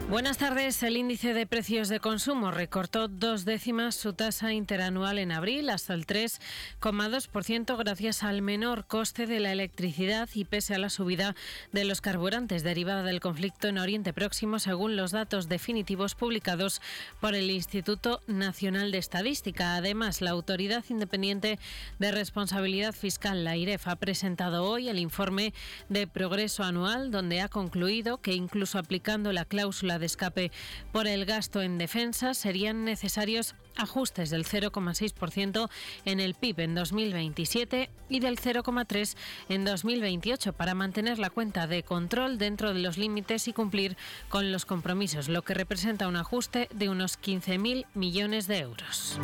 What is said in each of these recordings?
Buenas tardes. El índice de precios de consumo recortó 2 décimas su tasa interanual en abril hasta el 3,2% gracias al menor coste de la electricidad y pese a la subida de los carburantes derivada del conflicto en Oriente Próximo, según los datos definitivos publicados por el Instituto Nacional de Estadística. Además, la Autoridad Independiente de Responsabilidad Fiscal, la AIREF, ha presentado hoy el informe de progreso anual, donde ha concluido que incluso aplicando la cláusula de escape por el gasto en defensa serían necesarios ajustes del 0,6% en el PIB en 2027 y del 0,3% en 2028 para mantener la cuenta de control dentro de los límites y cumplir con los compromisos, lo que representa un ajuste de unos 15.000 millones de euros.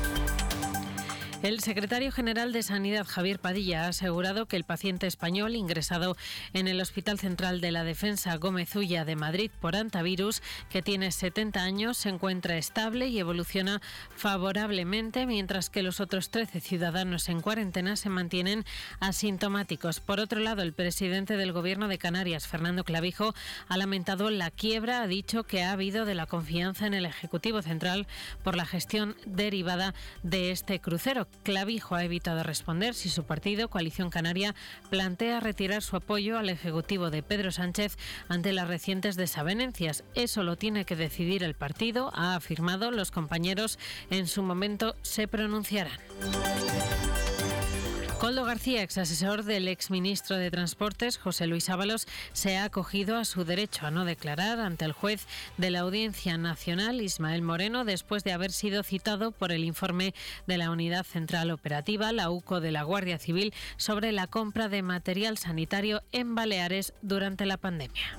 El secretario general de Sanidad, Javier Padilla, ha asegurado que el paciente español ingresado en el Hospital Central de la Defensa Gómez Ulla de Madrid por hantavirus, que tiene 70 años, se encuentra estable y evoluciona favorablemente, mientras que los otros 13 ciudadanos en cuarentena se mantienen asintomáticos. Por otro lado, el presidente del Gobierno de Canarias, Fernando Clavijo, ha lamentado la quiebra, ha dicho que ha habido de la confianza en el Ejecutivo Central por la gestión derivada de este crucero. Clavijo ha evitado responder si su partido, Coalición Canaria, plantea retirar su apoyo al Ejecutivo de Pedro Sánchez ante las recientes desavenencias. Eso lo tiene que decidir el partido, ha afirmado. Los compañeros en su momento se pronunciarán. Koldo García, exasesor del exministro de Transportes, José Luis Ábalos, se ha acogido a su derecho a no declarar ante el juez de la Audiencia Nacional, Ismael Moreno, después de haber sido citado por el informe de la Unidad Central Operativa, la UCO de la Guardia Civil, sobre la compra de material sanitario en Baleares durante la pandemia.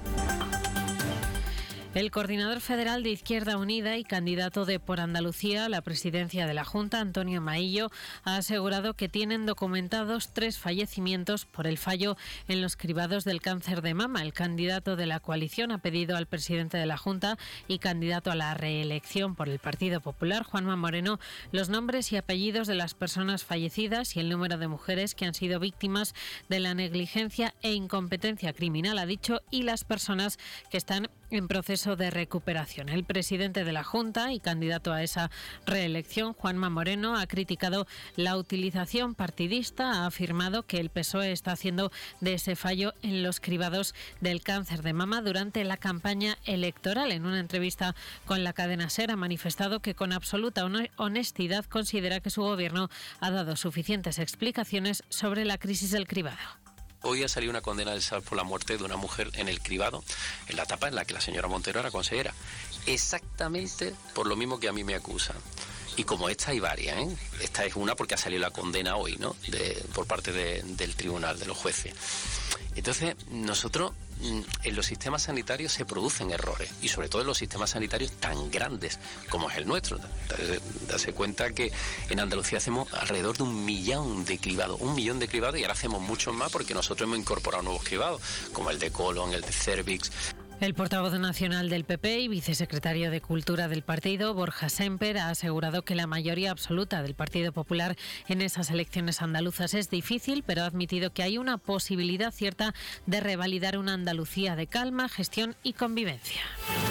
El coordinador federal de Izquierda Unida y candidato de Por Andalucía a la presidencia de la Junta, Antonio Maillo, ha asegurado que tienen documentados 3 fallecimientos por el fallo en los cribados del cáncer de mama. El candidato de la coalición ha pedido al presidente de la Junta y candidato a la reelección por el Partido Popular, Juanma Moreno, los nombres y apellidos de las personas fallecidas y el número de mujeres que han sido víctimas de la negligencia e incompetencia criminal, ha dicho, y las personas que están en proceso de recuperación. El presidente de la Junta y candidato a esa reelección, Juanma Moreno, ha criticado la utilización partidista, ha afirmado que el PSOE está haciendo de ese fallo en los cribados del cáncer de mama durante la campaña electoral. En una entrevista con la cadena SER ha manifestado que con absoluta honestidad considera que su gobierno ha dado suficientes explicaciones sobre la crisis del cribado. Hoy ha salido una condena del SAR por la muerte de una mujer en el cribado, en la etapa en la que la señora Montero era consejera. Exactamente por lo mismo que a mí me acusan. Y como esta hay varias, ¿eh? Esta es una porque ha salido la condena hoy, ¿no? Por parte del tribunal, de los jueces. Entonces, nosotros en los sistemas sanitarios se producen errores, y sobre todo en los sistemas sanitarios tan grandes como es el nuestro. Darse cuenta que en Andalucía hacemos alrededor de 1 millón de cribados, y ahora hacemos muchos más porque nosotros hemos incorporado nuevos cribados, como el de colon, el de cervix. El portavoz nacional del PP y vicesecretario de Cultura del partido, Borja Semper, ha asegurado que la mayoría absoluta del Partido Popular en esas elecciones andaluzas es difícil, pero ha admitido que hay una posibilidad cierta de revalidar una Andalucía de calma, gestión y convivencia.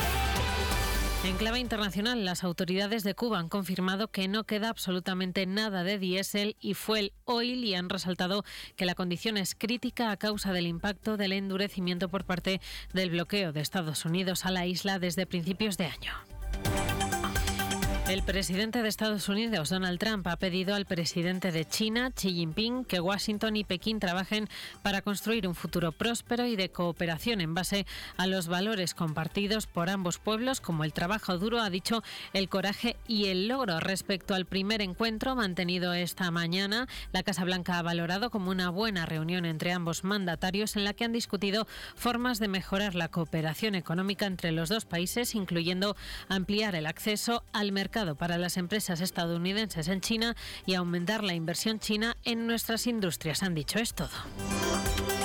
En clave internacional, las autoridades de Cuba han confirmado que no queda absolutamente nada de diésel y fuel oil y han resaltado que la condición es crítica a causa del impacto del endurecimiento por parte del bloqueo de Estados Unidos a la isla desde principios de año. El presidente de Estados Unidos, Donald Trump, ha pedido al presidente de China, Xi Jinping, que Washington y Pekín trabajen para construir un futuro próspero y de cooperación en base a los valores compartidos por ambos pueblos, como el trabajo duro, ha dicho, el coraje y el logro. Respecto al primer encuentro mantenido esta mañana, la Casa Blanca ha valorado como una buena reunión entre ambos mandatarios en la que han discutido formas de mejorar la cooperación económica entre los dos países, incluyendo ampliar el acceso al mercado para las empresas estadounidenses en China y aumentar la inversión china en nuestras industrias. Han dicho, es todo.